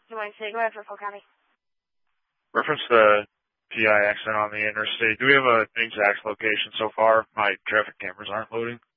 You want to say, go ahead for full county. Reference the PI accident on the interstate. Do we have an exact location so far? My traffic cameras aren't loading.